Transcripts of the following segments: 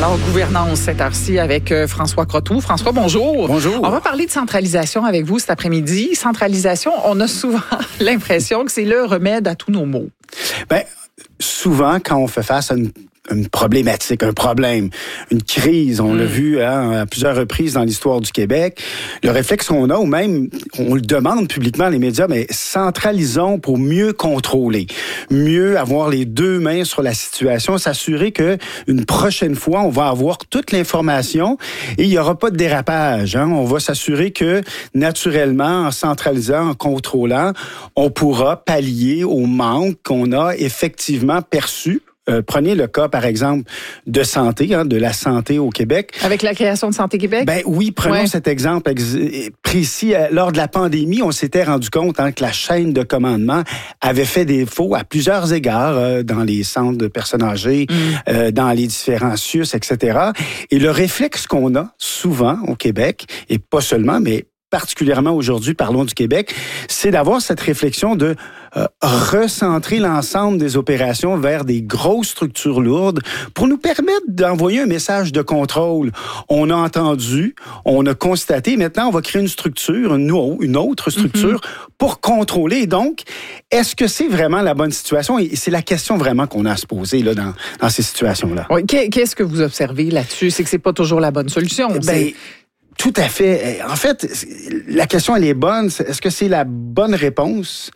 Alors, gouvernance, cette heure-ci avec François Croteau. François, bonjour. Bonjour. On va parler de centralisation avec vous cet après-midi. Centralisation, on a souvent l'impression que c'est le remède à tous nos maux. Bien, souvent, quand on fait face à une problématique, un problème, une crise, on l'a vu à plusieurs reprises dans l'histoire du Québec, le réflexe qu'on a, ou même on le demande publiquement à les médias, mais centralisons pour mieux contrôler, mieux avoir les deux mains sur la situation, s'assurer que une prochaine fois, on va avoir toute l'information et il n'y aura pas de dérapage. On va s'assurer que, naturellement, en centralisant, en contrôlant, on pourra pallier au manque qu'on a effectivement perçu. Prenez le cas, par exemple, de santé, de la santé au Québec. Avec la création de Santé Québec? Ben oui, prenons cet exemple précis. Lors de la pandémie, on s'était rendu compte que la chaîne de commandement avait fait défaut à plusieurs égards dans les centres de personnes âgées, dans les différents CIUS, etc. Et le réflexe qu'on a souvent au Québec, et pas seulement, mais particulièrement aujourd'hui, parlons du Québec, c'est d'avoir cette réflexion de recentrer l'ensemble des opérations vers des grosses structures lourdes pour nous permettre d'envoyer un message de contrôle. On a entendu, on a constaté, maintenant on va créer une structure, une autre structure pour contrôler. Donc, est-ce que c'est vraiment la bonne situation? Et c'est la question vraiment qu'on a à se poser là, dans ces situations-là. Oui. Qu'est-ce que vous observez là-dessus? C'est que c'est pas toujours la bonne solution. Tout à fait. En fait, la question, elle est bonne. Est-ce que c'est la bonne réponse?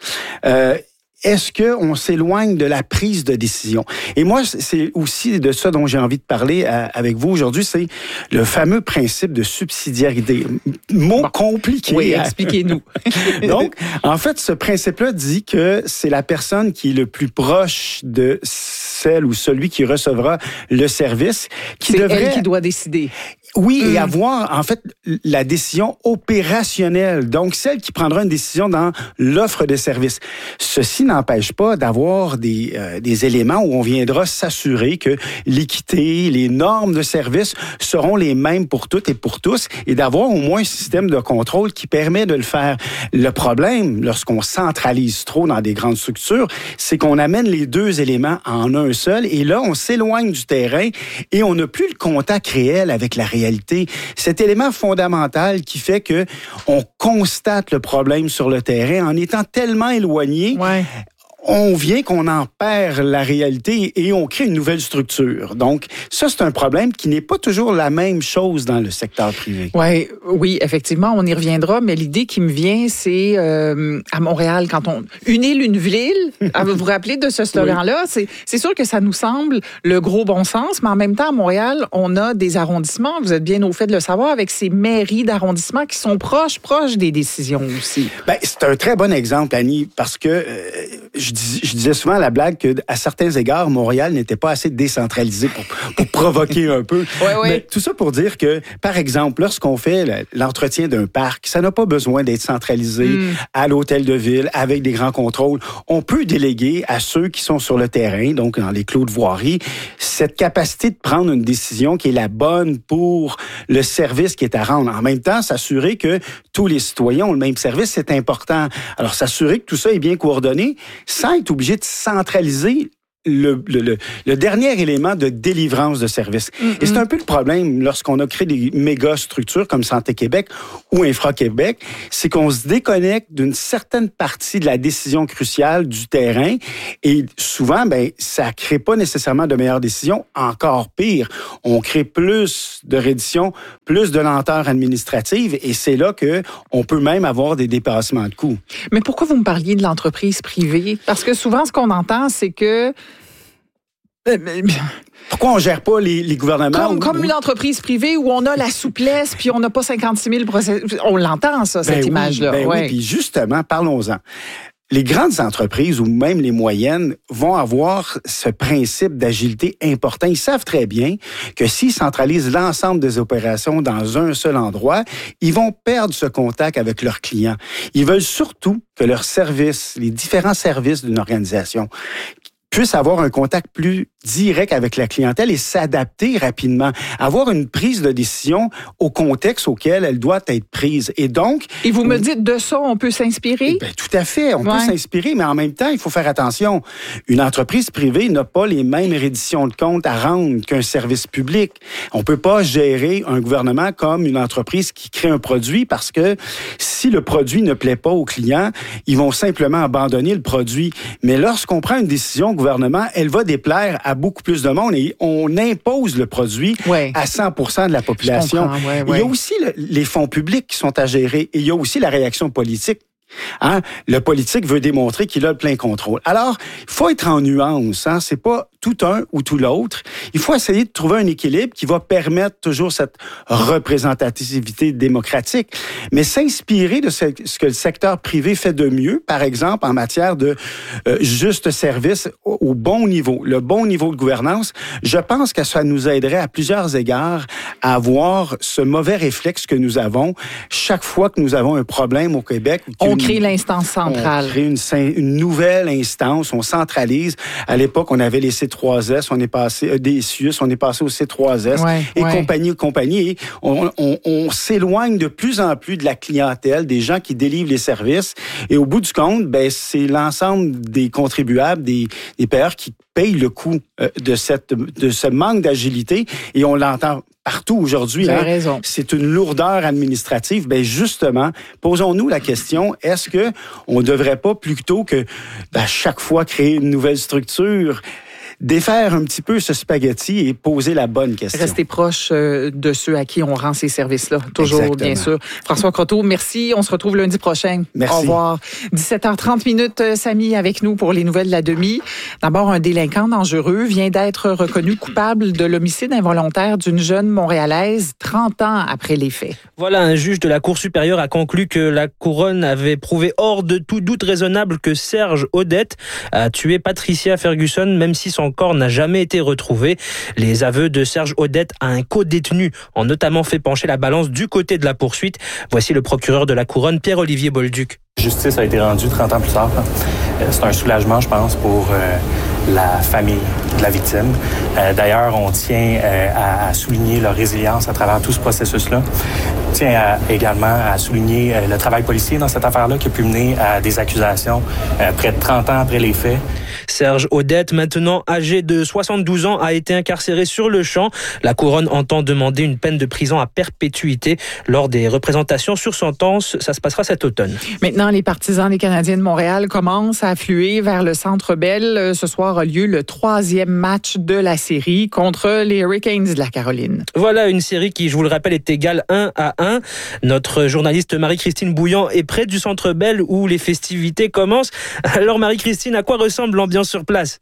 Est-ce qu'on s'éloigne de la prise de décision? Et moi, c'est aussi de ça dont j'ai envie de parler avec vous aujourd'hui, c'est le fameux principe de subsidiarité. Mot compliqué. Oui, expliquez-nous. Donc, en fait, ce principe-là dit que c'est la personne qui est le plus proche de celle ou celui qui recevra le service qui devrait... C'est elle qui doit décider. Oui, et avoir, en fait, la décision opérationnelle. Donc, celle qui prendra une décision dans l'offre de services. Ceci n'empêche pas d'avoir des éléments où on viendra s'assurer que l'équité, les normes de service seront les mêmes pour toutes et pour tous et d'avoir au moins un système de contrôle qui permet de le faire. Le problème, lorsqu'on centralise trop dans des grandes structures, c'est qu'on amène les deux éléments en un seul et là, on s'éloigne du terrain et on n'a plus le contact réel avec la réalité. Cet élément fondamental qui fait que on constate le problème sur le terrain en étant tellement éloigné. Ouais. On vient qu'on en perd la réalité et on crée une nouvelle structure. Donc, ça, c'est un problème qui n'est pas toujours la même chose dans le secteur privé. Oui, effectivement, on y reviendra, mais l'idée qui me vient, c'est à Montréal, quand on... Une île, une ville, vous vous rappelez de ce slogan-là? Oui. C'est sûr que ça nous semble le gros bon sens, mais en même temps, à Montréal, on a des arrondissements, vous êtes bien au fait de le savoir, avec ces mairies d'arrondissement qui sont proches des décisions aussi. Bien, c'est un très bon exemple, Annie, parce que... Je disais souvent à la blague qu'à certains égards, Montréal n'était pas assez décentralisé pour provoquer un peu. Oui. Mais tout ça pour dire que, par exemple, lorsqu'on fait l'entretien d'un parc, ça n'a pas besoin d'être centralisé à l'hôtel de ville avec des grands contrôles. On peut déléguer à ceux qui sont sur le terrain, donc dans les clos de voirie, cette capacité de prendre une décision qui est la bonne pour le service qui est à rendre. En même temps, s'assurer que tous les citoyens ont le même service, c'est important. Alors, s'assurer que tout ça est bien coordonné, sans être obligé de centraliser le dernier élément de délivrance de services. Et c'est un peu le problème lorsqu'on a créé des méga structures comme Santé Québec ou Infra-Québec, c'est qu'on se déconnecte d'une certaine partie de la décision cruciale du terrain et souvent, ça crée pas nécessairement de meilleures décisions. Encore pire, on crée plus de reddition, plus de lenteur administrative et c'est là que on peut même avoir des dépassements de coûts. Mais pourquoi vous me parliez de l'entreprise privée? Parce que souvent, ce qu'on entend, c'est que pourquoi on ne gère pas les gouvernements? Comme une entreprise privée où on a la souplesse puis on n'a pas 56 000 processus. On l'entend, ça, cette image-là. Oui, puis justement, parlons-en. Les grandes entreprises ou même les moyennes vont avoir ce principe d'agilité important. Ils savent très bien que s'ils centralisent l'ensemble des opérations dans un seul endroit, ils vont perdre ce contact avec leurs clients. Ils veulent surtout que leurs services, les différents services d'une organisation, puisse avoir un contact plus direct avec la clientèle et s'adapter rapidement, avoir une prise de décision au contexte auquel elle doit être prise. Et donc... Et vous me dites, de ça, on peut s'inspirer? Ben, tout à fait, on peut s'inspirer, mais en même temps, il faut faire attention. Une entreprise privée n'a pas les mêmes redditions de comptes à rendre qu'un service public. On peut pas gérer un gouvernement comme une entreprise qui crée un produit parce que si le produit ne plaît pas aux clients, ils vont simplement abandonner le produit. Mais lorsqu'on prend une décision au gouvernement, elle va déplaire à beaucoup plus de monde et on impose le produit à 100% de la population. Il y a aussi les fonds publics qui sont à gérer et il y a aussi la réaction politique. Hein? Le politique veut démontrer qu'il a le plein contrôle. Alors, il faut être en nuance. Hein? C'est pas tout un ou tout l'autre. Il faut essayer de trouver un équilibre qui va permettre toujours cette représentativité démocratique, mais s'inspirer de ce que le secteur privé fait de mieux, par exemple, en matière de juste service au bon niveau, le bon niveau de gouvernance. Je pense que ça nous aiderait à plusieurs égards à avoir ce mauvais réflexe que nous avons chaque fois que nous avons un problème au Québec. On crée l'instance centrale. On crée une nouvelle instance, on centralise. À l'époque, on avait les C3S, on est passé des CIUS, on est passé au C3S compagnie. Et on s'éloigne de plus en plus de la clientèle, des gens qui délivrent les services. Et au bout du compte, ben c'est l'ensemble des contribuables, des payeurs qui payent le coût de ce manque d'agilité. Et on l'entend partout aujourd'hui. Raison. C'est une lourdeur administrative. Ben justement, posons-nous la question, est-ce que on ne devrait pas plutôt que à chaque fois créer une nouvelle structure, défaire un petit peu ce spaghetti et poser la bonne question. Rester proche de ceux à qui on rend ces services-là. Toujours, exactement. Bien sûr. François Croteau, merci. On se retrouve lundi prochain. Merci. Au revoir. 17h30, Samy, avec nous pour les nouvelles de la demi. D'abord, un délinquant dangereux vient d'être reconnu coupable de l'homicide involontaire d'une jeune Montréalaise 30 ans après les faits. Voilà, un juge de la Cour supérieure a conclu que la Couronne avait prouvé hors de tout doute raisonnable que Serge Audette a tué Patricia Ferguson, même si son corps n'a jamais été retrouvé. Les aveux de Serge Audette à un co-détenu ont notamment fait pencher la balance du côté de la poursuite. Voici le procureur de la Couronne, Pierre-Olivier Bolduc. Justice a été rendue 30 ans plus tard. C'est un soulagement, je pense, pour la famille de la victime. D'ailleurs, on tient à souligner leur résilience à travers tout ce processus-là. On tient également à souligner le travail policier dans cette affaire-là qui a pu mener à des accusations près de 30 ans après les faits. Serge Audette, maintenant âgé de 72 ans, a été incarcéré sur le champ. La Couronne entend demander une peine de prison à perpétuité lors des représentations sur sentence. Ça se passera cet automne. Maintenant, les partisans des Canadiens de Montréal commencent à affluer vers le Centre Bell. Ce soir a lieu le 3e match de la série contre les Hurricanes de la Caroline. Voilà une série qui, je vous le rappelle, est égale 1-1. Notre journaliste Marie-Christine Bouillon est près du Centre Bell où les festivités commencent. Alors Marie-Christine, à quoi ressemble l'ambiance sur place?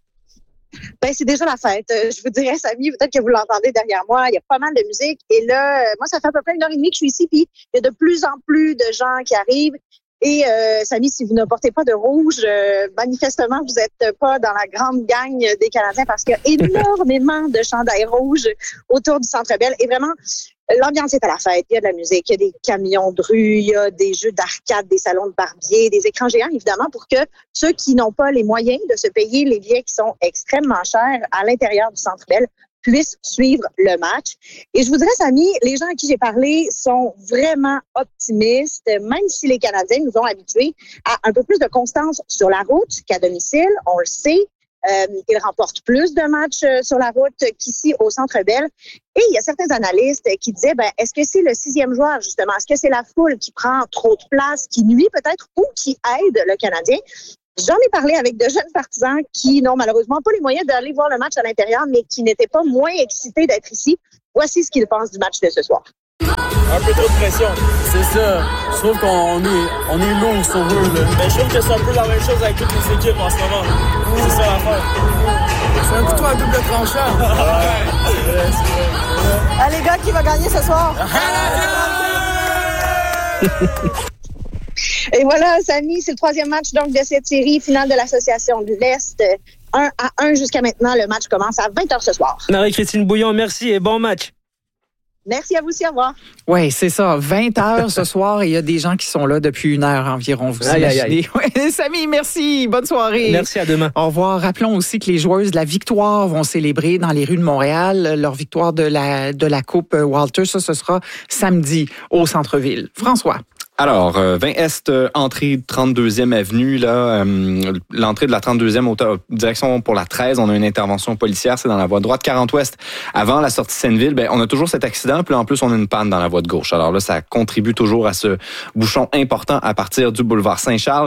Ben, c'est déjà la fête. Je vous dirais, Samy, peut-être que vous l'entendez derrière moi, il y a pas mal de musique. Et là, moi, ça fait à peu près 1h30 que je suis ici, puis il y a de plus en plus de gens qui arrivent. Et Samy, si vous ne portez pas de rouge, manifestement, vous n'êtes pas dans la grande gang des Canadiens parce qu'il y a énormément de chandails rouges autour du Centre Bell. Et vraiment, l'ambiance est à la fête. Il y a de la musique, il y a des camions de rue, il y a des jeux d'arcade, des salons de barbier, des écrans géants, évidemment, pour que ceux qui n'ont pas les moyens de se payer les billets qui sont extrêmement chers à l'intérieur du Centre Bell puissent suivre le match. Et je vous dirais, Samy, les gens à qui j'ai parlé sont vraiment optimistes, même si les Canadiens nous ont habitués à un peu plus de constance sur la route qu'à domicile. On le sait. Ils remportent plus de matchs sur la route qu'ici au Centre Bell. Et il y a certains analystes qui disaient, est-ce que c'est le 6e joueur, justement? Est-ce que c'est la foule qui prend trop de place, qui nuit peut-être ou qui aide le Canadien? J'en ai parlé avec de jeunes partisans qui n'ont malheureusement pas les moyens d'aller voir le match à l'intérieur, mais qui n'étaient pas moins excités d'être ici. Voici ce qu'ils pensent du match de ce soir. Un peu trop de pression. C'est ça. Je trouve qu'on est lourd sur eux. Là. Mais je trouve que c'est un peu la même chose avec toutes les équipes en ce moment. C'est ça l'affaire. C'est un couteau à double tranchant. C'est vrai. Les gars, qui va gagner ce soir? Et voilà, Samy, c'est le 3e match donc de cette série finale de l'Association de l'Est. 1-1 jusqu'à maintenant. Le match commence à 20h ce soir. Marie-Christine Bouillon, merci et bon match. Merci à vous aussi, au revoir. Oui, c'est ça. 20 heures ce soir et il y a des gens qui sont là depuis 1 heure environ. Vous imaginez. Ouais, Samy, merci. Bonne soirée. Merci, à demain. Au revoir. Rappelons aussi que les joueuses de la Victoire vont célébrer dans les rues de Montréal leur victoire de la Coupe Walter. Ça, ce sera samedi au centre-ville. François. Alors, 20 Est, entrée 32e avenue, là, l'entrée de la 32e direction pour la 13, on a une intervention policière, c'est dans la voie droite. 40 Ouest, avant la sortie Seineville, on a toujours cet accident, puis là, en plus, on a une panne dans la voie de gauche. Alors là, ça contribue toujours à ce bouchon important à partir du boulevard Saint-Charles.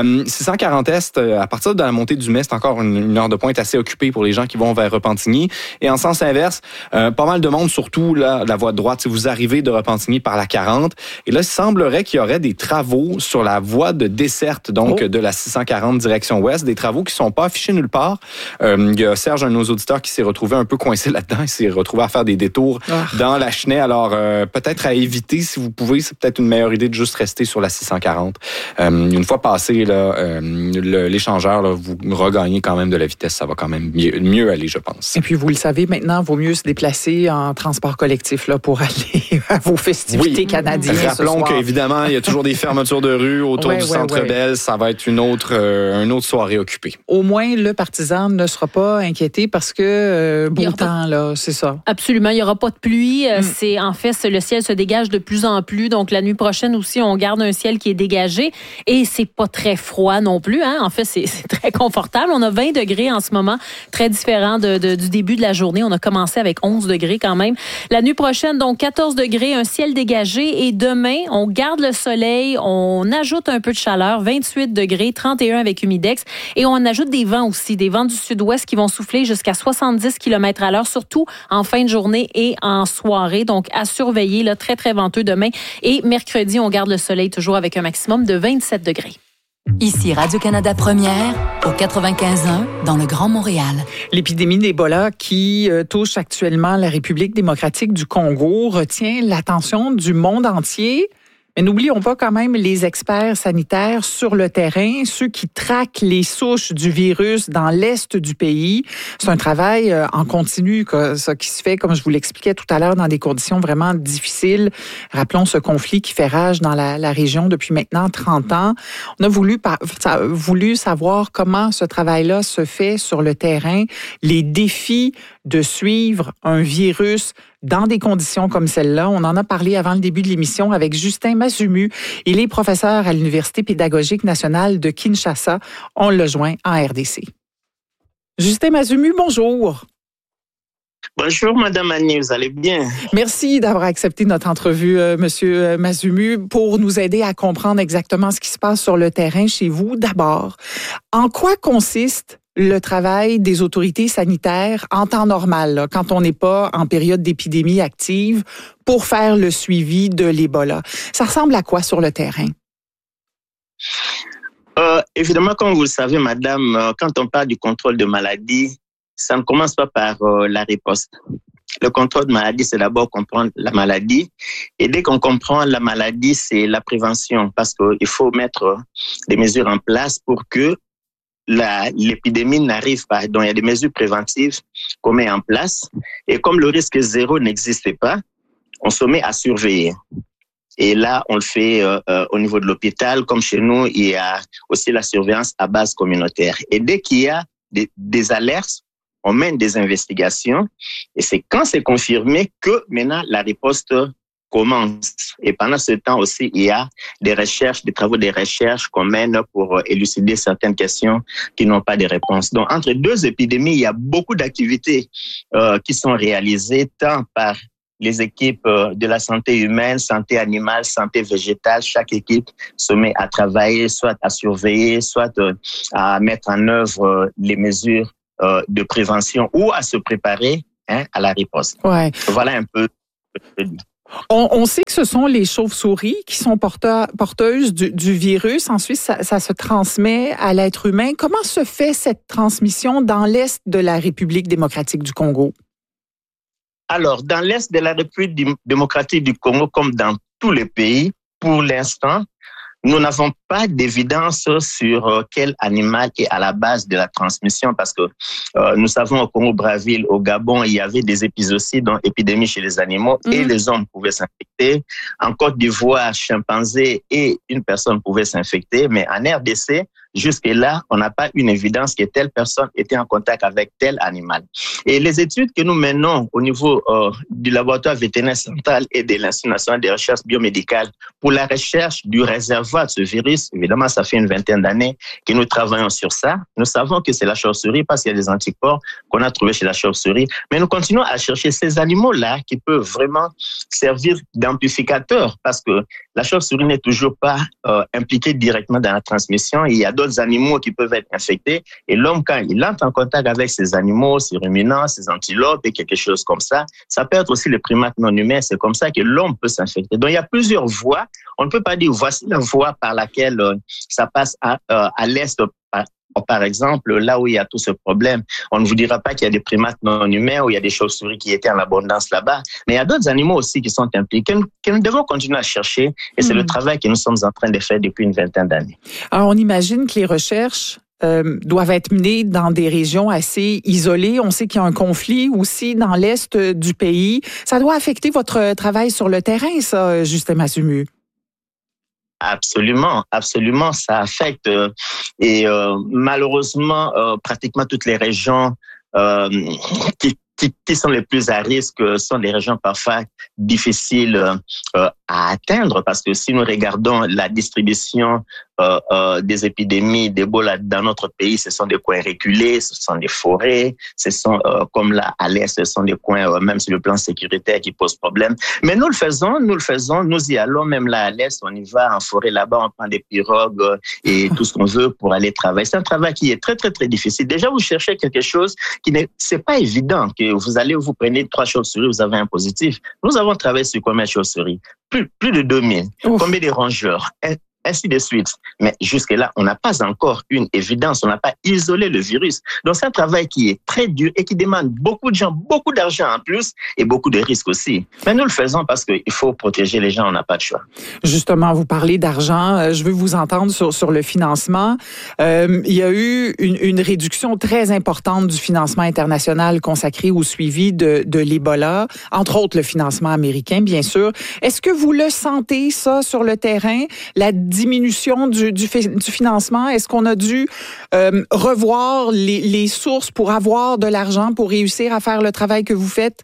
640 Est, à partir de la montée du Mai, c'est encore une heure de pointe assez occupée pour les gens qui vont vers Repentigny. Et en sens inverse, pas mal de monde, surtout là, la voie de droite, si vous arrivez de Repentigny par la 40. Et là, il semblerait qu'il y aurait des travaux sur la voie de desserte, donc de la 640 direction ouest, des travaux qui sont pas affichés nulle part. Il y a Serge, un de nos auditeurs, qui s'est retrouvé un peu coincé là-dedans. Il s'est retrouvé à faire des détours dans la Chenaie. Alors, peut-être à éviter, si vous pouvez, c'est peut-être une meilleure idée de juste rester sur la 640. Une fois passé là, l'échangeur, là, vous regagnez quand même de la vitesse. Ça va quand même mieux aller, je pense. Et puis, vous le savez, maintenant, il vaut mieux se déplacer en transport collectif là, pour aller à vos festivités canadiennes. Rappelons qu'évidemment, il y a toujours des fermetures de rue autour du Centre Bell. Ça va être une autre soirée occupée. Au moins, le partisan ne sera pas inquiété parce que beau temps, là, c'est ça. Absolument. Il n'y aura pas de pluie. En fait, le ciel se dégage de plus en plus. Donc, la nuit prochaine aussi, on garde un ciel qui est dégagé. Et c'est pas très froid non plus. Hein? En fait, c'est très confortable. On a 20 degrés en ce moment, très différent du début de la journée. On a commencé avec 11 degrés quand même. La nuit prochaine, donc 14 degrés, un ciel dégagé. Et demain, on garde le soleil. On ajoute un peu de chaleur, 28 degrés, 31 avec humidex. Et on ajoute des vents aussi, des vents du sud-ouest qui vont souffler jusqu'à 70 km/h, surtout en fin de journée et en soirée. Donc, à surveiller, là, très, très venteux demain. Et mercredi, on garde le soleil toujours avec un maximum de 27 degrés. Ici Radio-Canada Première, au 95.1, dans le Grand Montréal. L'épidémie d'Ebola qui touche actuellement la République démocratique du Congo retient l'attention du monde entier. Mais n'oublions pas quand même les experts sanitaires sur le terrain, ceux qui traquent les souches du virus dans l'est du pays. C'est un travail en continu ça, qui se fait, comme je vous l'expliquais tout à l'heure, dans des conditions vraiment difficiles. Rappelons ce conflit qui fait rage dans la région depuis maintenant 30 ans. On a voulu savoir comment ce travail-là se fait sur le terrain, les défis de suivre un virus dans des conditions comme celle-là. On en a parlé avant le début de l'émission avec Justin Mazumu. Il est professeur à l'Université pédagogique nationale de Kinshasa. On l'a joint en RDC. Justin Mazumu, bonjour. Bonjour, Madame Annie, vous allez bien? Merci d'avoir accepté notre entrevue, Monsieur Mazumu, pour nous aider à comprendre exactement ce qui se passe sur le terrain chez vous. D'abord, en quoi consiste le travail des autorités sanitaires en temps normal, là, quand on n'est pas en période d'épidémie active, pour faire le suivi de l'Ebola? Ça ressemble à quoi sur le terrain? Évidemment, comme vous le savez, madame, quand on parle du contrôle de maladie, ça ne commence pas par la riposte. Le contrôle de maladie, c'est d'abord comprendre la maladie. Et dès qu'on comprend la maladie, c'est la prévention, parce qu'il faut mettre des mesures en place pour que l'épidémie n'arrive pas. Donc, il y a des mesures préventives qu'on met en place. Et comme le risque zéro n'existait pas, on se met à surveiller. Et là, on le fait au niveau de l'hôpital. Comme chez nous, il y a aussi la surveillance à base communautaire. Et dès qu'il y a des alertes, on mène des investigations. Et c'est quand c'est confirmé que maintenant la riposte commence. Et pendant ce temps aussi, il y a des travaux de recherche qu'on mène pour élucider certaines questions qui n'ont pas de réponse. Donc, entre deux épidémies, il y a beaucoup d'activités qui sont réalisées tant par les équipes de la santé humaine, santé animale, santé végétale. Chaque équipe se met à travailler, soit à surveiller, soit à mettre en œuvre les mesures de prévention ou à se préparer à la riposte. Ouais. Voilà un peu. On sait que ce sont les chauves-souris qui sont porteuses du virus. Ensuite, ça se transmet à l'être humain. Comment se fait cette transmission dans l'est de la République démocratique du Congo? Alors, dans l'est de la République démocratique du Congo, comme dans tous les pays, pour l'instant, nous n'avons pas d'évidence sur quel animal est à la base de la transmission parce que nous savons au Congo-Brazzaville, au Gabon, il y avait des épisocides, donc épidémies chez les animaux et les hommes pouvaient s'infecter. En Côte d'Ivoire, chimpanzé et une personne pouvaient s'infecter, mais en RDC, jusque-là, on n'a pas une évidence que telle personne était en contact avec tel animal. Et les études que nous menons au niveau du laboratoire vétérinaire central et de l'Institut national des recherches biomédicales pour la recherche du réservoir de ce virus, évidemment, ça fait une 20aine d'années que nous travaillons sur ça. Nous savons que c'est la chauve-souris parce qu'il y a des anticorps qu'on a trouvés chez la chauve-souris. Mais nous continuons à chercher ces animaux-là qui peuvent vraiment servir d'amplificateurs parce que la chauve-souris n'est toujours pas impliquée directement dans la transmission. Il y a d'autres animaux qui peuvent être infectés. Et l'homme, quand il entre en contact avec ces animaux, ces ruminants, ces antilopes et quelque chose comme ça peut être aussi les primates non humains. C'est comme ça que l'homme peut s'infecter. Donc, il y a plusieurs voies. On ne peut pas dire voici la voie par laquelle ça passe à l'est. Par exemple, là où il y a tout ce problème, on ne vous dira pas qu'il y a des primates non humains ou il y a des chauves-souris qui étaient en abondance là-bas. Mais il y a d'autres animaux aussi qui sont impliqués, que nous devons continuer à chercher. Et c'est le travail que nous sommes en train de faire depuis une 20aine d'années. Alors, on imagine que les recherches doivent être menées dans des régions assez isolées. On sait qu'il y a un conflit aussi dans l'est du pays. Ça doit affecter votre travail sur le terrain, ça, Justin Masumu. Absolument, ça affecte et malheureusement pratiquement toutes les régions qui sont les plus à risque sont des régions parfois difficiles à atteindre parce que si nous regardons la distribution des épidémies d'Ebola dans notre pays, ce sont des coins reculés, ce sont des forêts, ce sont comme là à l'est, ce sont des coins même sur le plan sécuritaire qui posent problème. Mais nous le faisons, nous y allons même là à l'est, on y va en forêt là-bas, on prend des pirogues et tout ce qu'on veut pour aller travailler. C'est un travail qui est très très très difficile. Déjà vous cherchez quelque chose c'est pas évident que vous prenez 3 chauves-souris, vous avez un positif. Nous avons travaillé sur combien de chauves-souris? Plus de 2000. Combien de rongeurs? Ainsi de suite. Mais jusque-là, on n'a pas encore une évidence, on n'a pas isolé le virus. Donc c'est un travail qui est très dur et qui demande beaucoup de gens, beaucoup d'argent en plus et beaucoup de risques aussi. Mais nous le faisons parce qu'il faut protéger les gens, on n'a pas de choix. Justement, vous parlez d'argent, je veux vous entendre sur le financement. Il y a eu une réduction très importante du financement international consacré au suivi de l'Ebola, entre autres le financement américain, bien sûr. Est-ce que vous le sentez, ça, sur le terrain, la diminution du financement? Est-ce qu'on a dû revoir les sources pour avoir de l'argent pour réussir à faire le travail que vous faites?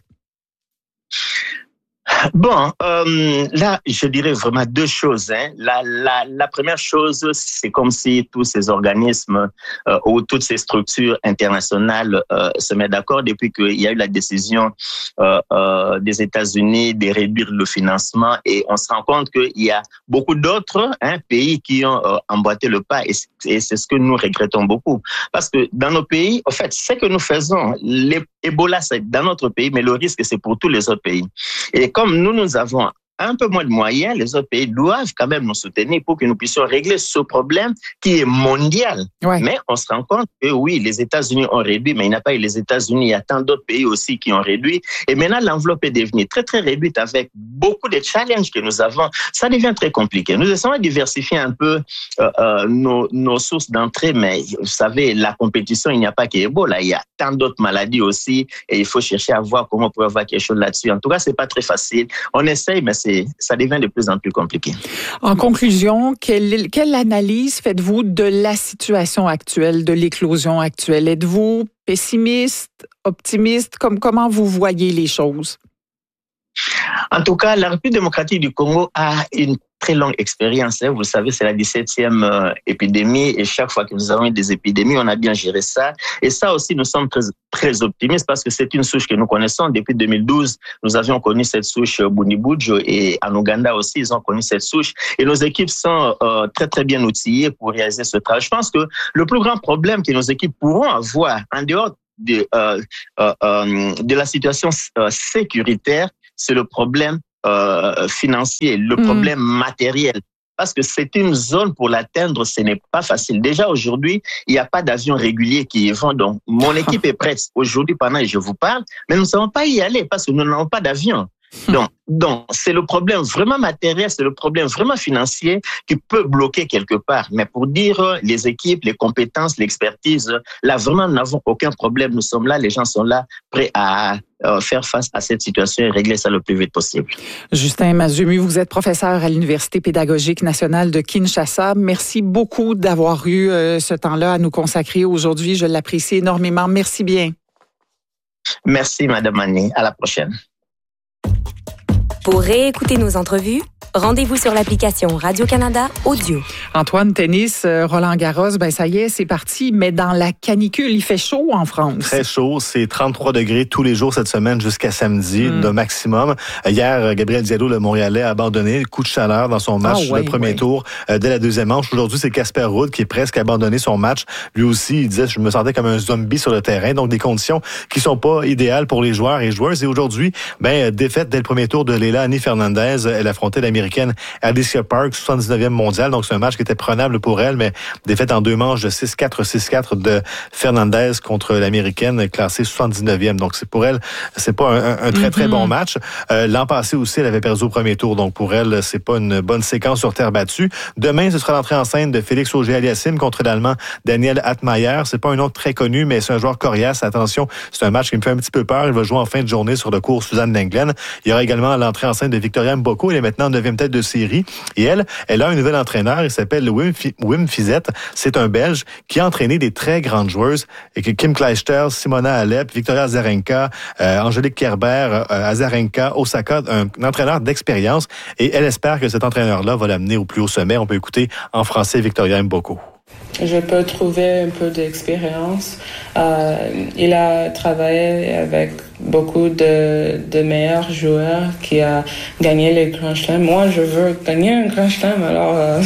Bon, là, je dirais vraiment 2 choses. La première chose, c'est comme si tous ces organismes ou toutes ces structures internationales se mettent d'accord depuis qu'il y a eu la décision des États-Unis de réduire le financement et on se rend compte qu'il y a beaucoup d'autres pays qui ont emboîté le pas et c'est ce que nous regrettons beaucoup. Parce que dans nos pays, en fait, ce que nous faisons, l'Ebola, c'est dans notre pays, mais le risque, c'est pour tous les autres pays. Et comme nous avons un peu moins de moyens, les autres pays doivent quand même nous soutenir pour que nous puissions régler ce problème qui est mondial. Ouais. Mais on se rend compte que oui, les États-Unis ont réduit, mais il n'y a pas eu les États-Unis, il y a tant d'autres pays aussi qui ont réduit. Et maintenant, l'enveloppe est devenue très, très réduite avec beaucoup de challenges que nous avons. Ça devient très compliqué. Nous essayons de diversifier un peu nos sources d'entrée, mais vous savez, la compétition, il n'y a pas qu'Ebola, il y a tant d'autres maladies aussi et il faut chercher à voir comment on peut avoir quelque chose là-dessus. En tout cas, c'est pas très facile. On essaye, mais ça devient de plus en plus compliqué. En conclusion, quelle analyse faites-vous de la situation actuelle, de l'éclosion actuelle? Êtes-vous pessimiste, optimiste? Comment vous voyez les choses? En tout cas, la République démocratique du Congo a une très longue expérience. Vous le savez, c'est la 17e épidémie et chaque fois que nous avons eu des épidémies, on a bien géré ça. Et ça aussi, nous sommes très, très optimistes parce que c'est une souche que nous connaissons. Depuis 2012, nous avions connu cette souche Bunibujo et en Ouganda aussi, ils ont connu cette souche. Et nos équipes sont très, très bien outillées pour réaliser ce travail. Je pense que le plus grand problème que nos équipes pourront avoir en dehors de la situation sécuritaire, c'est le problème financier, le problème matériel. Parce que c'est une zone pour l'atteindre, ce n'est pas facile. Déjà aujourd'hui, il n'y a pas d'avions réguliers qui y vont. Donc, mon équipe est prête aujourd'hui pendant que je vous parle, mais nous ne savons pas y aller parce que nous n'avons pas d'avion. Donc, c'est le problème vraiment matériel, c'est le problème vraiment financier qui peut bloquer quelque part. Mais pour dire les équipes, les compétences, l'expertise, là, vraiment, nous n'avons aucun problème. Nous sommes là, les gens sont là, prêts à faire face à cette situation et régler ça le plus vite possible. Justin Mazumi, vous êtes professeur à l'Université pédagogique nationale de Kinshasa. Merci beaucoup d'avoir eu ce temps-là à nous consacrer aujourd'hui. Je l'apprécie énormément. Merci bien. Merci, Madame Annie. À la prochaine. Pour réécouter nos entrevues, rendez-vous sur l'application Radio-Canada Audio. Antoine, tennis, Roland-Garros, ça y est, c'est parti, mais dans la canicule, il fait chaud en France. Très chaud, c'est 33 degrés tous les jours cette semaine jusqu'à samedi, de maximum. Hier, Gabriel Diallo, le Montréalais, a abandonné coup de chaleur dans son match le premier tour dès la deuxième manche. Aujourd'hui, c'est Casper Ruud qui est presque abandonné son match. Lui aussi, il disait, je me sentais comme un zombie sur le terrain, donc des conditions qui sont pas idéales pour les joueurs et joueuses. Et aujourd'hui, défaite dès le premier tour de Leila Annie Fernandez. Elle affrontait l'Américaine Alicia Park, 79e mondiale. Donc, c'est un match qui était prenable pour elle, mais défaite en deux manches de 6-4, 6-4 de Fernandez contre l'Américaine classée 79e. Donc, c'est pour elle, c'est pas un très, très bon match. L'an passé aussi, elle avait perdu au premier tour. Donc, pour elle, c'est pas une bonne séquence sur terre battue. Demain, ce sera l'entrée en scène de Félix Auger-Aliassime contre l'Allemand Daniel Altmaier. C'est pas un nom très connu, mais c'est un joueur coriace. Attention, c'est un match qui me fait un petit peu peur. Il va jouer en fin de journée sur le cours Suzanne Lenglen. Il y aura également l'entrée en scène de Victoria Mboko. Elle est maintenant 9e tête de série. Et elle a un nouvel entraîneur. Il s'appelle Wim Fizet. C'est un Belge qui a entraîné des très grandes joueuses. Kim Clijsters, Simona Alep, Victoria Azarenka, Angélique Kerber, Azarenka, Osaka. Un entraîneur d'expérience. Et elle espère que cet entraîneur-là va l'amener au plus haut sommet. On peut écouter en français Victoria Mboko. Je peux trouver un peu d'expérience. Il a travaillé avec beaucoup de meilleurs joueurs qui a gagné les Grand Chelem. Moi, je veux gagner un Grand Chelem. Alors,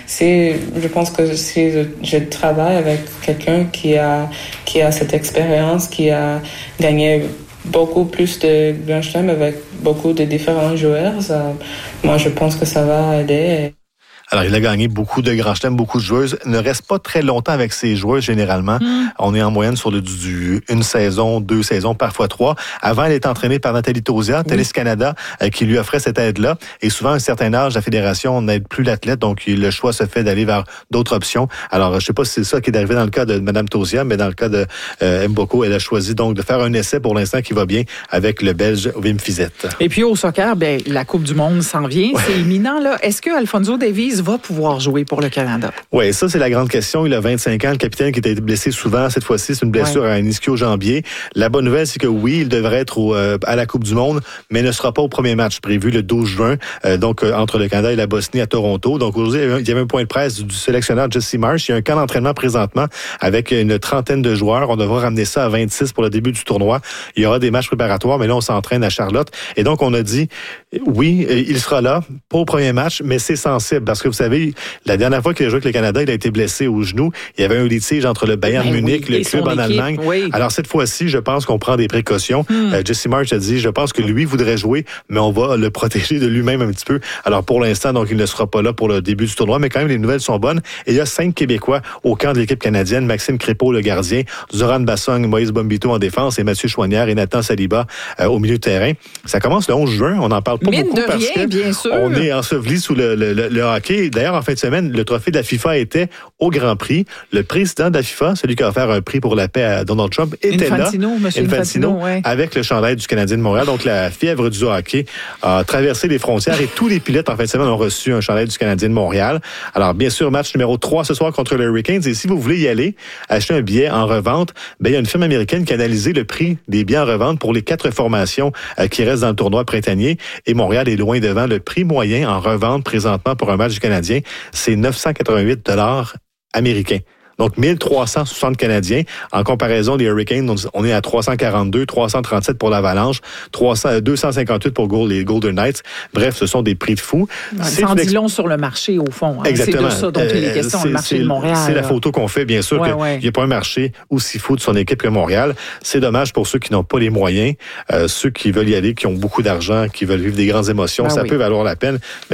je pense que si je travaille avec quelqu'un qui a cette expérience, qui a gagné beaucoup plus de Grand Chelem avec beaucoup de différents joueurs, moi, je pense que ça va aider. Alors, il a gagné beaucoup de grands chelems, beaucoup de joueuses. Il ne reste pas très longtemps avec ses joueuses, généralement. On est en moyenne sur une saison, 2 saisons, parfois 3. Avant, elle était entraînée par Nathalie Tauziat, Tennis Canada, qui lui offrait cette aide-là. Et souvent, à un certain âge, la fédération n'aide plus l'athlète, donc le choix se fait d'aller vers d'autres options. Alors, je sais pas si c'est ça qui est arrivé dans le cas de Mme Tauziat, mais dans le cas de Mboko, elle a choisi donc de faire un essai pour l'instant qui va bien avec le Belge Wim Fizet. Et puis au soccer, la Coupe du Monde s'en vient, c'est imminent, là. Est-ce que Alphonso Davies va pouvoir jouer pour le Canada? Oui, ça, c'est la grande question. Il a 25 ans, le capitaine qui a été blessé souvent. Cette fois-ci, c'est une blessure à un ischio-jambier. La bonne nouvelle, c'est que oui, il devrait être à la Coupe du Monde, mais ne sera pas au premier match prévu le 12 juin, entre le Canada et la Bosnie à Toronto. Donc, aujourd'hui, il y avait un point de presse du sélectionneur Jesse Marsh. Il y a un camp d'entraînement présentement avec une trentaine de joueurs. On devra ramener ça à 26 pour le début du tournoi. Il y aura des matchs préparatoires, mais là, on s'entraîne à Charlotte. Et donc, on a dit, oui, il sera là, pas au premier match, mais c'est sensible parce que vous savez, la dernière fois qu'il a joué avec le Canada, il a été blessé au genou. Il y avait un litige entre le Bayern Munich, le club en Allemagne. Oui. Alors, cette fois-ci, je pense qu'on prend des précautions. Jesse Marsh a dit, je pense que lui voudrait jouer, mais on va le protéger de lui-même un petit peu. Alors, pour l'instant, donc, il ne sera pas là pour le début du tournoi, mais quand même, les nouvelles sont bonnes. Et il y a 5 Québécois au camp de l'équipe canadienne. Maxime Crépeau, le gardien, Zoran Bassong, Moïse Bombito en défense et Mathieu Chouanière et Nathan Saliba au milieu de terrain. Ça commence le 11 juin. On n'en parle pas beaucoup parce que bien sûr. On est enseveli sous le hockey. D'ailleurs, en fin de semaine, le trophée de la FIFA était au Grand Prix. Le président de la FIFA, celui qui a offert un prix pour la paix à Donald Trump, était Infantino, avec le chandail du Canadien de Montréal. Donc, la fièvre du hockey a traversé les frontières et tous les pilotes, en fin de semaine, ont reçu un chandail du Canadien de Montréal. Alors, bien sûr, match numéro 3 ce soir contre les Hurricanes. Et si vous voulez y aller, acheter un billet en revente, il y a une firme américaine qui a analysé le prix des billets en revente pour les 4 formations qui restent dans le tournoi printanier. Et Montréal est loin devant. Le prix moyen en revente présentement pour un match du Canadien, c'est 988 $ américains. Donc, 1360 Canadiens. En comparaison, les Hurricanes, on est à 342, 337 pour l'Avalanche, 258 pour les Golden Knights. Bref, ce sont des prix de fou. Ça en dit long sur le marché, au fond. Hein. Exactement. C'est de ça dont il est question, le marché de Montréal. C'est la photo qu'on fait, bien sûr, qu'il n'y a pas un marché aussi fou de son équipe que Montréal. C'est dommage pour ceux qui n'ont pas les moyens, ceux qui veulent y aller, qui ont beaucoup d'argent, qui veulent vivre des grandes émotions. Ça peut valoir la peine.